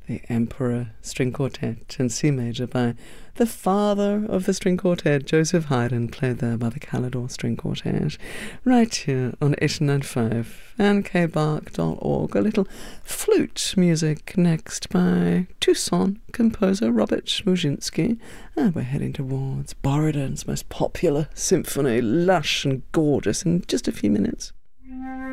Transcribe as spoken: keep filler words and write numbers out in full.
The Emperor String Quartet in C major by the father of the string quartet, Joseph Haydn, played there by the Calidore String Quartet, right here on eight nine five and k bark dot org. A little flute music next by Tucson composer Robert Smuszynski. And we're heading towards Borodin's most popular symphony, lush and gorgeous, in just a few minutes.